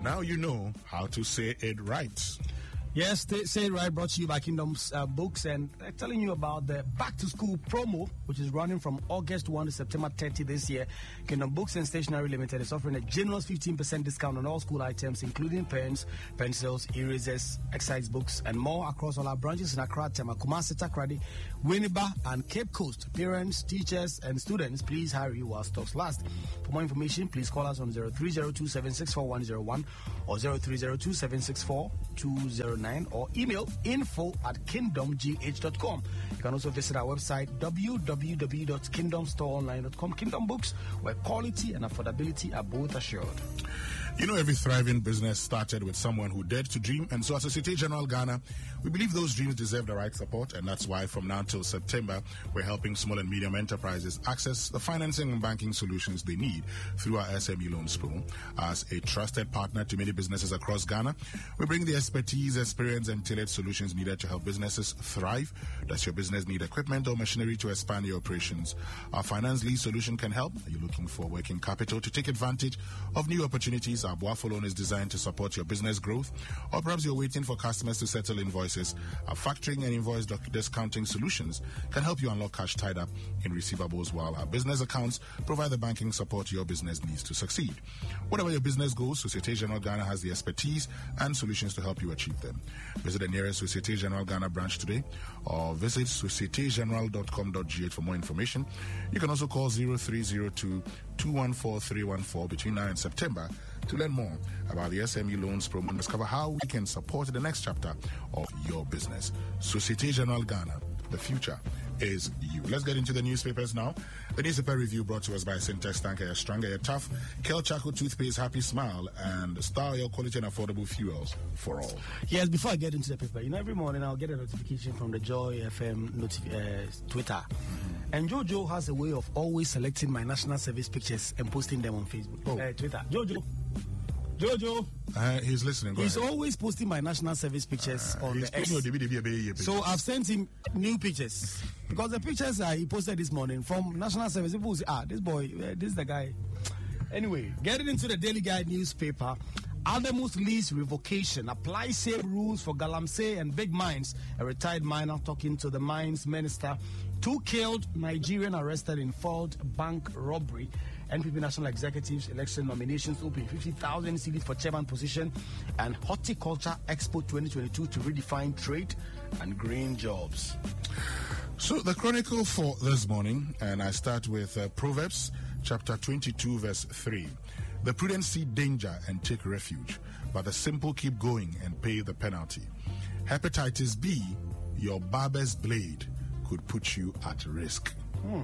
now you know how to say it right. Yes, Say It Right brought to you by Kingdom's Books, and they're telling you about the Back to School promo, which is running from August 1 to September 30 this year. Kingdom Books and Stationery Limited is offering a generous 15% discount on all school items, including pens, pencils, erasers, exercise books, and more across all our branches in Accra, Tema, Kumasi, Takoradi, Winneba, and Cape Coast. Parents, teachers, and students, please hurry while stocks last. For more information, please call us on 0302764101 or 0302764209 or email info@kingdomgh.com. You can also visit our website www.kingdomstoreonline.com. Kingdom Books, where quality and affordability are both assured. You know, every thriving business started with someone who dared to dream, and so at Societe Generale Ghana, we believe those dreams deserve the right support, and that's why from now till September, we're helping small and medium enterprises access the financing and banking solutions they need through our SME Loans Program. As a trusted partner to many businesses across Ghana, we bring the expertise, experience, and tailored solutions needed to help businesses thrive. Does your business need equipment or machinery to expand your operations? Our finance lease solution can help. Are you looking for working capital to take advantage of new opportunities? Our Boafo loan is designed to support your business growth, or perhaps you're waiting for customers to settle invoices. Our factoring and invoice discounting solutions can help you unlock cash tied up in receivables, while our business accounts provide the banking support your business needs to succeed. Whatever your business goes, Societe Generale Ghana has the expertise and solutions to help you achieve them. Visit the nearest Societe Generale Ghana branch today, or visit societegeneral.com.gh for more information. You can also call 0302-214-314 between now and September to learn more about the SME Loans Program and discover how we can support the next chapter of your business. Societe Generale Ghana, the future is you. Let's get into the newspapers now. The newspaper review brought to us by Syntex Tanker, your stronger, your tough, Kel Chaco Toothpaste, Happy Smile, and Star Oil Quality and Affordable Fuels for all. Yes, before I get into the paper, every morning I'll get a notification from the Joy FM Twitter. Mm-hmm. And Jojo has a way of always selecting my national service pictures and posting them on Facebook. Twitter. Jojo. He's listening. He's always posting my national service pictures on the X. So I've sent him new pictures because the pictures he posted this morning from national service, people say, this boy, this is the guy. Anyway, getting into the Daily Guide newspaper. Ademus lease revocation. Apply same rules for Galamsey and big mines. A retired miner talking to the mines minister. 2 killed, Nigerian arrested in failed bank robbery. NPP National Executives election nominations open. 50,000 CDs for chairman position. And Horticulture Expo 2022 to redefine trade and green jobs. So the chronicle for this morning, and I start with Proverbs chapter 22 verse 3. The prudent see danger and take refuge, but the simple keep going and pay the penalty. Hepatitis B, your barber's blade could put you at risk.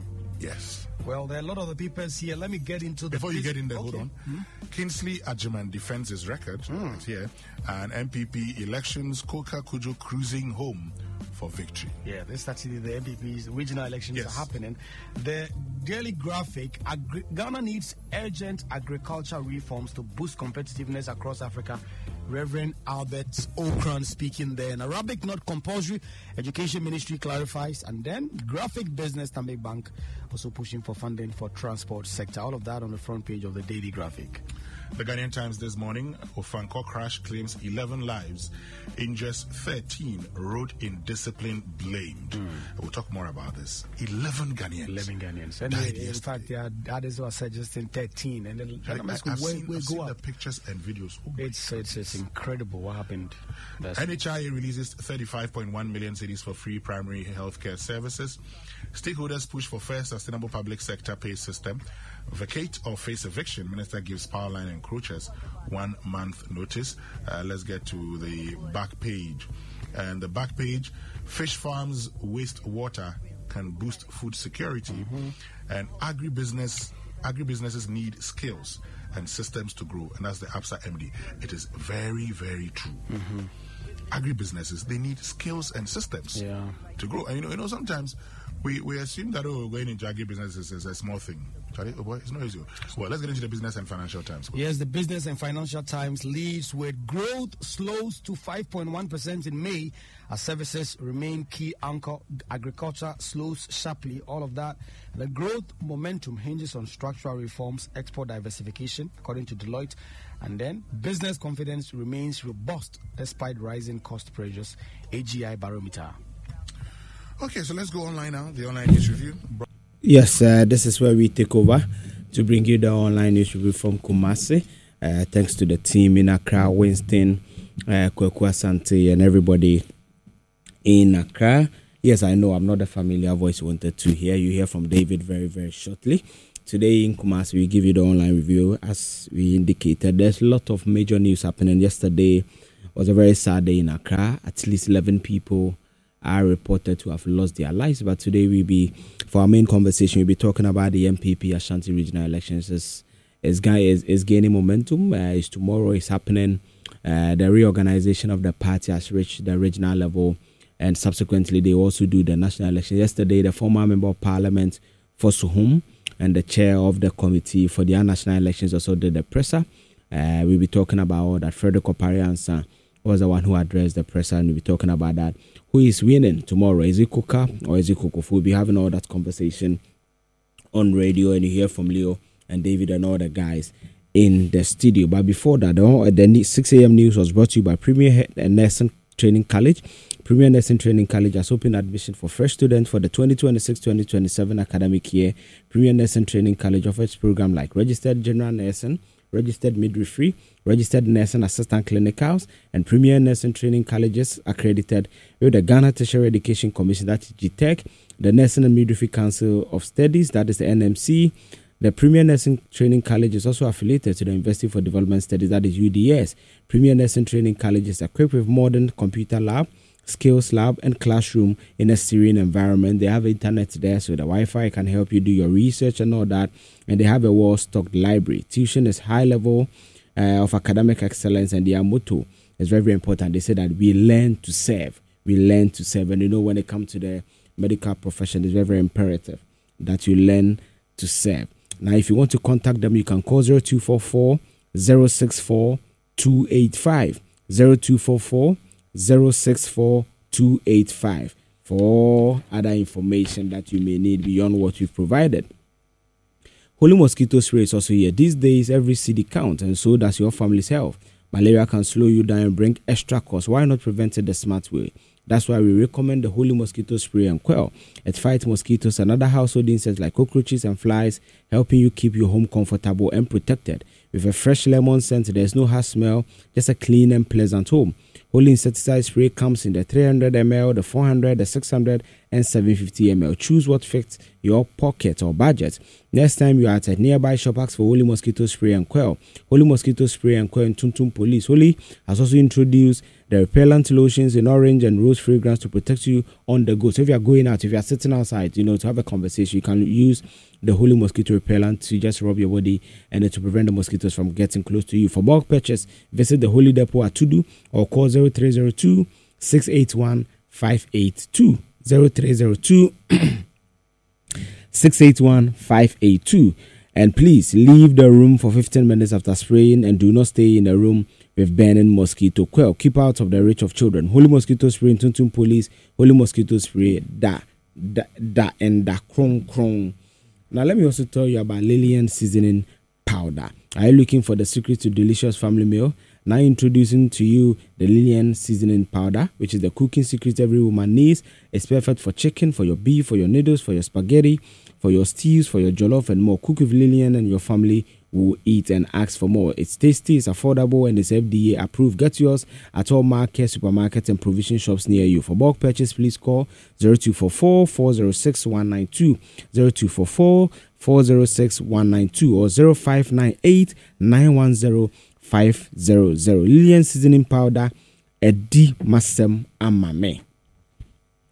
Yes. Well, there are a lot of the papers here. Let me get into the... Before you get in there, hold on. Kingsley Agyemang defends his record. Right here. And MPP elections, Koka Kujo cruising home for victory. Yeah, this actually the MPP's regional elections are happening. The Daily Graphic, Ghana needs urgent agricultural reforms to boost competitiveness across Africa. Reverend Albert Okran speaking there. And Arabic not compulsory. Education Ministry clarifies. And then Graphic Business Stanbic Bank also pushing for funding for transport sector. All of that on the front page of the Daily Graphic. The Ghanaian Times this morning, Ofanko crash claims 11 lives, injures 13, road indiscipline blamed. We'll talk more about this. 11 Ghanaians. 11 Ghanaians. And in fact, there are others who are suggesting 13. And then I've seen the pictures and videos. It's incredible what happened. NHIA releases 35.1 million cedis for free primary healthcare services. Stakeholders push for fair, sustainable public sector pay system. Vacate or face eviction. Minister gives Powerline encroachers 1 month notice. Let's get to the back page. And the back page, fish farms waste water can boost food security. And agribusinesses need skills and systems to grow. And that's the APSA MD. It is very, very true. Agribusinesses, they need skills and systems to grow. And you know, sometimes we assume that going into agri business is a small thing. Charlie, oh boy, it's not easy. Well, let's get into the Business and Financial Times. Yes, the Business and Financial Times leads with growth slows to 5.1% in May as services remain key anchor. Agriculture slows sharply. All of that. The growth momentum hinges on structural reforms, export diversification, according to Deloitte. And then business confidence remains robust despite rising cost pressures. AGI barometer. Okay, so let's go online now. The online news review. Yes, this is where we take over to bring you the online news review from Kumasi. Thanks to the team in Accra, Winston, Kweku Asante, and everybody in Accra. Yes, I know I'm not a familiar voice you wanted to hear. You hear from David very, very shortly. Today in Kumasi, we give you the online review. As we indicated, there's a lot of major news happening. Yesterday was a very sad day in Accra. At least 11 people are reported to have lost their lives. But today for our main conversation, we'll be talking about the MPP Ashanti regional elections. Is gaining momentum. It's tomorrow. It's happening. The reorganization of the party has reached the regional level, and subsequently they also do the national election. Yesterday, the former member of parliament for Suhum and the chair of the committee for the national elections also did the presser. We'll be talking about that. Frederick Opariansa was the one who addressed the presser, and we'll be talking about that. Who is winning tomorrow? Is it Kuka or is it Kukufu? We'll be having all that conversation on radio, and you hear from Leo and David and all the guys in the studio. But before that, the 6 a.m. news was brought to you by Premier Nursing Training College. Premier Nursing Training College has opened admission for fresh students for the 2026-2027 academic year. Premier Nursing Training College offers programs like registered general nursing, registered midwifery, registered nursing assistant clinicals, and Premier Nursing Training Colleges accredited with the Ghana Tertiary Education Commission, that is GTEC, the Nursing and Midwifery Council of Studies, that is the NMC. The Premier Nursing Training College is also affiliated to the University for Development Studies, that is UDS. Premier Nursing Training College is equipped with modern computer lab, skills lab, and classroom in a serene environment. They have internet there, so the Wi-Fi can help you do your research and all that. And they have a well-stocked library. Tuition is high level of academic excellence, and their motto is very, very important. They say that we learn to serve. We learn to serve. And you know, when it comes to the medical profession, it's very, very imperative that you learn to serve. Now, if you want to contact them, you can call 0244 064 285. 0244 064 285 for other information that you may need beyond what we've provided. Holy mosquito spray is also here. These days, every city counts, and so does your family's health. Malaria can slow you down and bring extra cost. Why not prevent it the smart way? That's why we recommend the Holy Mosquito Spray and Quell. It fights mosquitoes and other household insects like cockroaches and flies, helping you keep your home comfortable and protected. With a fresh lemon scent, there's no harsh smell, just a clean and pleasant home. Holy insecticide spray comes in the 300 ml, the 400, the 600, and 750 ml. Choose what fits your pocket or budget. Next time you are at a nearby shop, ask for Holy Mosquito Spray and Quell. Holy Mosquito Spray and Quell in Tuntum Police. Holy has also introduced the repellent lotions in orange and rose fragrance to protect you on the go. So if you are going out, if you are sitting outside, to have a conversation, you can use the Holy Mosquito repellent to just rub your body and to prevent the mosquitoes from getting close to you. For bulk purchase, visit the Holy Depot at Tudu or call 0302 681 582. 0302 681 582. And please leave the room for 15 minutes after spraying, and do not stay in the room with burning mosquito coil. Keep out of the reach of children. Holy Mosquito Spray in Tuntum Police. Holy Mosquito Spray krong. Now let me also tell you about Lillian seasoning powder. Are you looking for the secret to delicious family meal? Now introducing to you the Lillian seasoning powder, which is the cooking secret every woman needs. It's perfect for chicken, for your beef, for your noodles, for your spaghetti, for your stews, for your jollof, and more. Cook with Lillian and your family will eat and ask for more. It's tasty, it's affordable, and it's FDA approved. Get yours at all markets, supermarkets, and provision shops near you. For bulk purchase, please call 0244 406 192, 0244 406 192, or 0598 910 500. Lillian seasoning powder, Edi Masem Amame.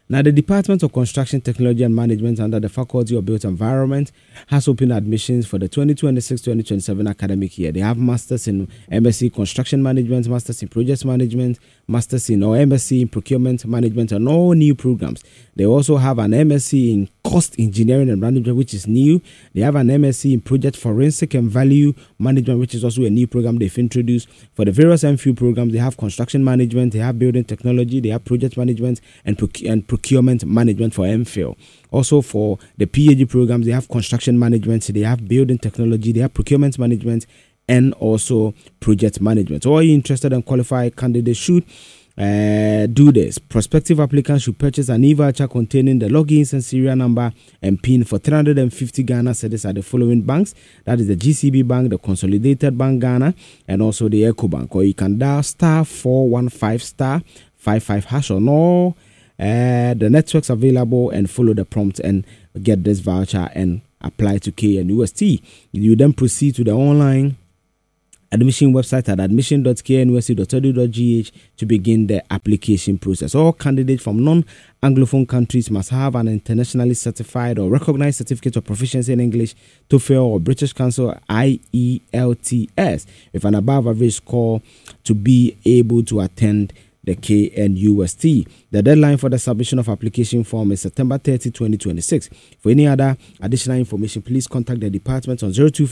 Now, the Department of Construction Technology and Management under the Faculty of Built Environment has opened admissions for the 2026-2027 academic year. They have masters in MSc Construction Management, masters in Project Management, masters in or MSc in Procurement Management, and all new programs. They also have an MSc in Cost Engineering and Management, which is new. They have an MSc in Project Forensic and Value Management, which is also a new program they've introduced. For the various MPhil programs, they have Construction Management, they have Building Technology, they have Project Management, and Procurement Management for MPhil. Also for the PhD programs, they have Construction Management, they have Building Technology, they have Procurement Management, and also Project Management. So all you interested and qualified candidates should do this. Prospective applicants should purchase an e-voucher containing the logins and serial number and PIN for 350 Ghana cedis at the following banks. That is the GCB Bank, the Consolidated Bank Ghana, and also the Eco Bank. Or you can dial *415*55# on all the networks available and follow the prompt and get this voucher and apply to KNUST. You then proceed to the online admission website at admission.knusc.edu.gh to begin the application process. All candidates from non-Anglophone countries must have an internationally certified or recognized certificate of proficiency in English, TOEFL or British Council IELTS with an above average score to be able to attend the KNUST. The deadline for the submission of application form is September 30, 2026. For any other additional information, please contact the department on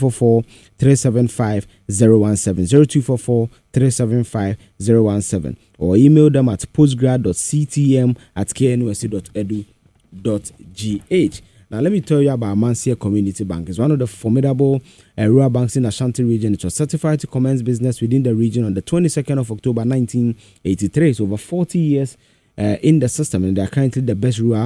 0244-375-017, 0244-375-017, or email them at postgrad.ctm@knusc.edu.gh. Now, let me tell you about Amansia Community Bank. It's one of the formidable rural banks in Ashanti region. It was certified to commence business within the region on the 22nd of October 1983. It's over 40 years in the system, and they are currently the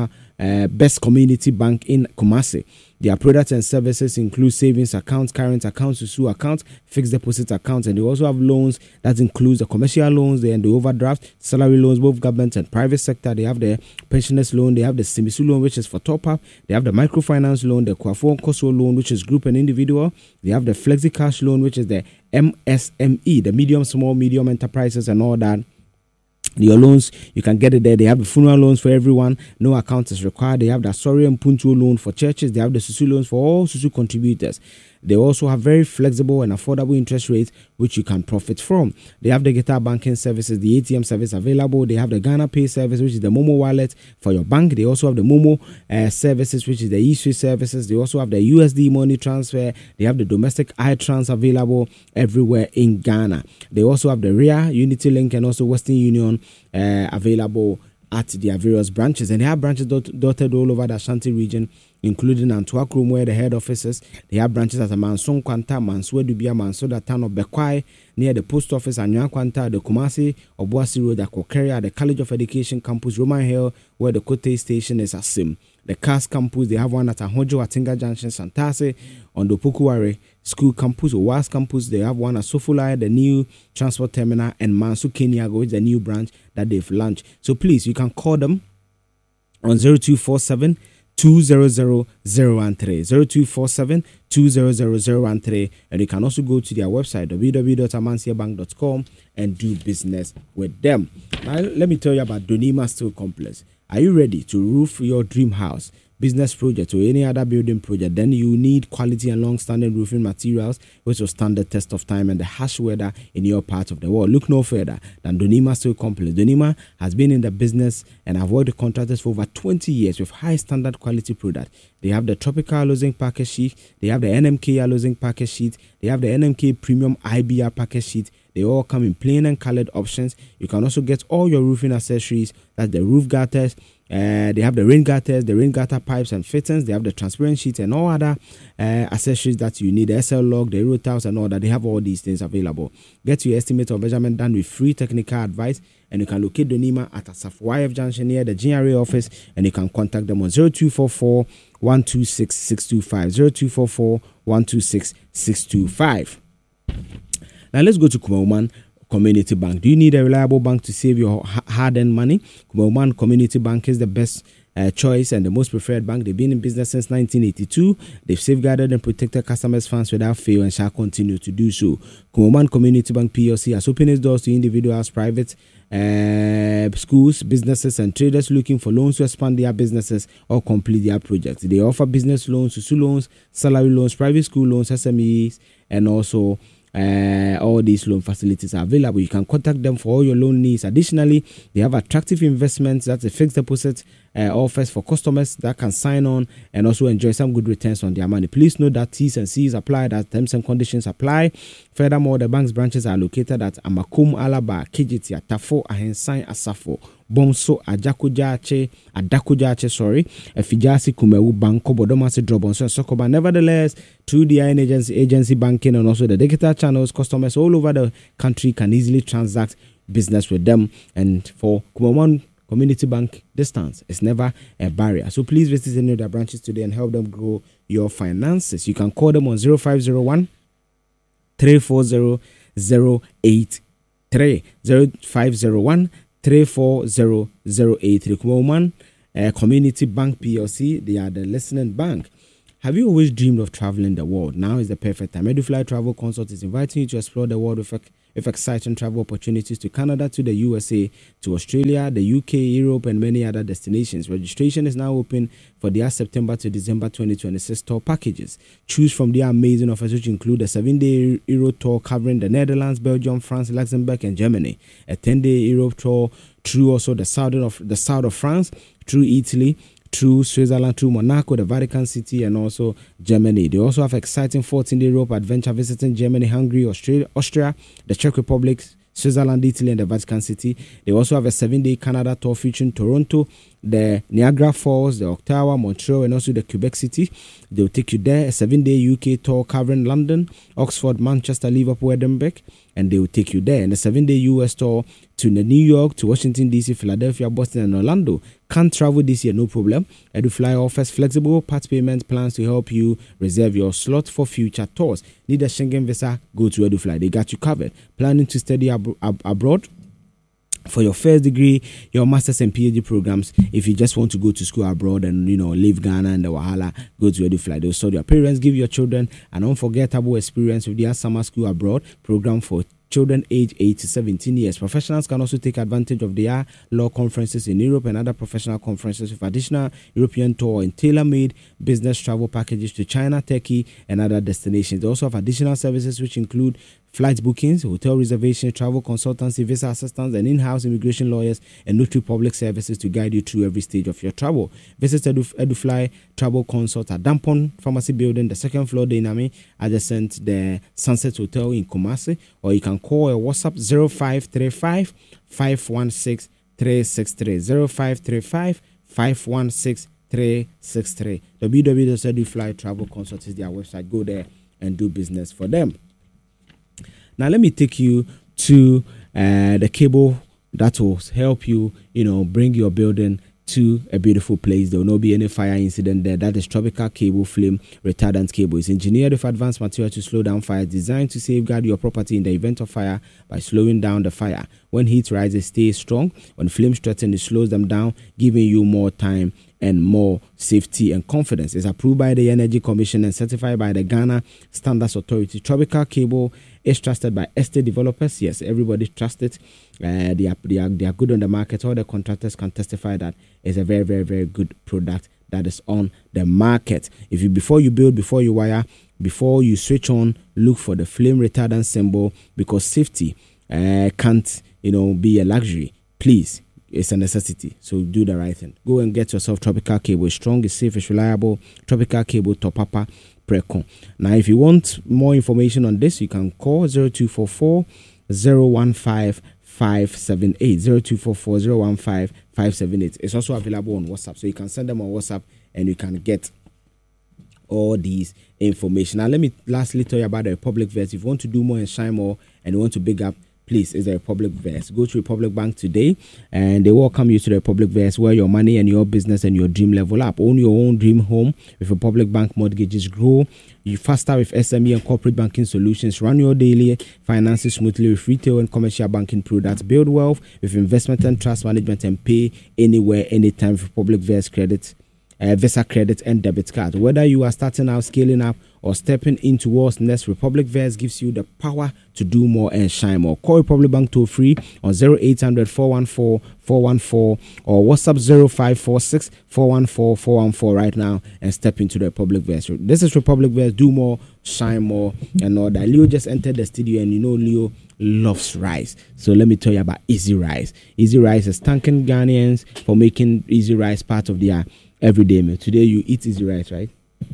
best community bank in Kumasi. Their products and services include savings accounts, current accounts, Susu accounts, fixed deposit accounts, and they also have loans that includes the commercial loans and the overdraft, salary loans, both government and private sector. They have the pensioners loan, they have the Simisu loan, which is for top up, they have the microfinance loan, the Kwafo Koso loan, which is group and individual, they have the Flexi Cash loan, which is the MSME, the medium enterprises and all that. Your loans, you can get it there. They have the funeral loans for everyone. No account is required. They have the Asori and Puntu loan for churches. They have the Susu loans for all Susu contributors. They also have very flexible and affordable interest rates, which you can profit from. They have the guitar banking services, the ATM service available. They have the Ghana Pay service, which is the Momo wallet for your bank. They also have the Momo services, which is the eSwitch services. They also have the USD money transfer. They have the domestic iTrans available everywhere in Ghana. They also have the RIA, Unity Link, and also Western Union available at their various branches. And they have branches dotted all over the Ashanti region, including Antwerp, where the head offices. They have branches at Manson Kwanta, Manswe Dubia, Mansoda Town of Bekwai, near the post office, Anyan Kwanta, the Kumasi, Obuasi Road, the Kokeria, the College of Education campus, Roman Hill, where the Kote station is Asim. The CAS campus, they have one at Ahojo, Atinga Junction, Santase, on the Pukuware School campus, OWAS campus. They have one at Sofulai, the new transport terminal, and Mansu Kenyago, which is the new branch that they've launched. So please, you can call them on 0247 200 013, 0247 200 013, and you can also go to their website www.amansiabank.com and do business with them. Now, let me tell you about Donima Steel Complex. Are you ready to roof your dream house, business project, or any other building project? Then you need quality and long-standing roofing materials which will stand the test of time and the harsh weather in your part of the world. Look no further than Donima Steel Complex. Donima has been in the business and have worked with contractors for over 20 years with high standard quality products. They have the Tropical Housing Package Sheet, they have the NMK Housing Package Sheet, they have the NMK Premium IBR Package Sheet. They all come in plain and colored options. You can also get all your roofing accessories. That's the roof gutters. They have the rain gutters, the rain gutter pipes and fittings. They have the transparent sheets and all other accessories that you need. The SL log, the road tiles and all that. They have all these things available. Get your estimate of measurement done with free technical advice. And you can locate Donima at Asaf YF Junction near the GRA office. And you can contact them on 0244 126 625. 0244 126 625. Now let's go to Kumauman Community Bank. Do you need a reliable bank to save your hard-earned money? Kumauman Community Bank is the best choice and the most preferred bank. They've been in business since 1982. They've safeguarded and protected customers' funds without fail and shall continue to do so. Kumoman Community Bank PLC has opened its doors to individuals, private schools, businesses, and traders looking for loans to expand their businesses or complete their projects. They offer business loans, SUSU loans, salary loans, private school loans, SMEs, and also all these loan facilities are available. You can contact them for all your loan needs. Additionally, they have attractive investments, that's a fixed deposit offers for customers that can sign on and also enjoy some good returns on their money. Please note that T's and C's apply, that terms and conditions apply. Furthermore, the bank's branches are located at Amakum, Alaba, Kijiti, Atafo, Ahensan, Asafo, Bomso, Adakujache, Fijasi, Kumewu, Banko, Bodomasi, Drobonso, and Sokoba. Nevertheless, through the IN agency banking and also the digital channels, customers all over the country can easily transact business with them. And for Kumawan Community Bank, distance is never a barrier. So please visit any of their branches today and help them grow your finances. You can call them on 0501 340 083 0501 340 083. Kumawan Community Bank PLC, they are the listening bank. Have you always dreamed of traveling the world? Now is the perfect time. EduFly Travel Consult is inviting you to explore the world with exciting travel opportunities to Canada, to the USA, to Australia, the UK, Europe, and many other destinations. Registration is now open for their September to December 2026 tour packages. Choose from their amazing offers, which include a 7-day Euro tour covering the Netherlands, Belgium, France, Luxembourg, and Germany. A 10-day Europe tour through also the south of France, through Italy, through Switzerland, through Monaco, the Vatican City, and also Germany. They also have exciting 14-day Europe adventure visiting Germany, Hungary, Austria, the Czech Republic, Switzerland, Italy, and the Vatican City. They also have a 7-day Canada tour featuring Toronto, the Niagara Falls, the Ottawa, Montreal, and also the Quebec City. They'll take you there. A 7-day UK tour covering London, Oxford, Manchester, Liverpool, Edinburgh, and they will take you there. And a 7-day US tour to New York, to Washington, D.C., Philadelphia, Boston, and Orlando. Can't travel this year? No problem. EduFly offers flexible part payment plans to help you reserve your slot for future tours. Need a Schengen visa? Go to EduFly. They got you covered. Planning to study abroad? For your first degree, your master's and PhD programs, if you just want to go to school abroad and, leave Ghana and the Wahala, go to EduFly. They'll sort your parents, give your children an unforgettable experience with their summer school abroad program for children aged 8 to 17 years. Professionals can also take advantage of their law conferences in Europe and other professional conferences with additional European tour and tailor-made business travel packages to China, Turkey, and other destinations. They also have additional services which include flight bookings, hotel reservations, travel consultancy, visa assistance, and in-house immigration lawyers and notary public services to guide you through every stage of your travel. Visit EduFly Travel Consult at Dampon Pharmacy Building, the second floor, Dynami, adjacent the Sunset Hotel in Kumasi, or you can call or WhatsApp 0535 516 363 0535 516 363. www.edufly Travel Consult is their website. Go there and do business for them. Now, let me take you to the cable that will help you, bring your building to a beautiful place. There will not be any fire incident there. That is Tropical Cable Flame Retardant Cable. It's engineered with advanced material to slow down fire, designed to safeguard your property in the event of fire by slowing down the fire. When heat rises, stay strong. When flames threaten, it slows them down, giving you more time and more safety and confidence. It's approved by the Energy Commission and certified by the Ghana Standards Authority. Tropical Cable is trusted by estate developers. Yes, everybody trusts it. They are good on the market. All the contractors can testify that it's a very, very, very good product that is on the market. Before you build, before you wire, before you switch on, look for the flame retardant symbol, because safety can't be a luxury. Please, it's a necessity. So do the right thing. Go and get yourself Tropical Cable. It's strong, it's safe, it's reliable. Tropical Cable Topapa Precon. Now, if you want more information on this, you can call 0244 015 578 0244 015 578. It's also available on WhatsApp, so you can send them on WhatsApp and you can get all these information. Now, let me lastly tell you about the Republic Vets. If you want to do more and shine more and you want to big up please, it's the Republic Verse. Go to Republic Bank today and they welcome you to the Republic Verse, where your money and your business and your dream level up. Own your own dream home with Republic Bank mortgages. Grow you faster with SME and corporate banking solutions. Run your daily finances smoothly with retail and commercial banking products. Build wealth with investment and trust management, and pay anywhere, anytime with Republic Verse credit, Visa credit and debit card. Whether you are starting out, scaling up, or stepping into what's next, Republic Verse gives you the power to do more and shine more. Call Republic Bank toll free on 0800 414 414 or WhatsApp 0546 414 414 right now and step into the Republic Verse. This is Republic Verse. Do more, shine more, and all that. Leo just entered the studio, and you know Leo loves rice. So let me tell you about Easy Rice. Easy Rice is thanking Ghanaians for making Easy Rice part of their everyday meal. Today you eat Easy Rice, right?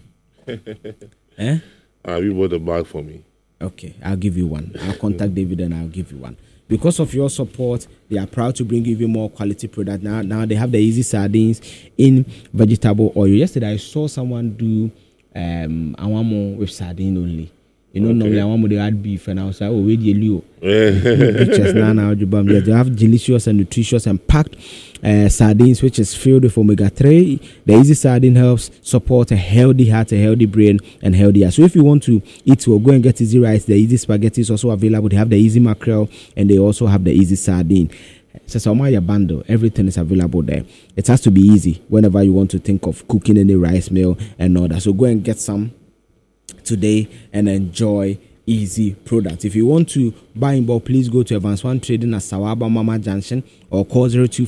You bought a bag for me. Okay, I'll give you one. I'll contact David and I'll give you one. Because of your support, they are proud to bring you even more quality product. Now they have the Easy Sardines in vegetable oil. Yesterday I saw someone do awamo with sardine only. You know, normally I want to add beef, and I was like, oh, wait, you pictures now. They have delicious and nutritious and packed sardines, which is filled with omega-3. The Easy Sardine helps support a healthy heart, a healthy brain, and healthy eyes. So if you want to eat well, go and get Easy Rice. The Easy Spaghetti is also available. They have the Easy Mackerel, and they also have the Easy Sardine. So Somaya bundle, everything is available there. It has to be easy whenever you want to think of cooking any rice meal and all that. So go and get some today and enjoy Easy products. If you want to buy in bulk, please go to Evans One Trading at Sawaba Mama Junction or call 025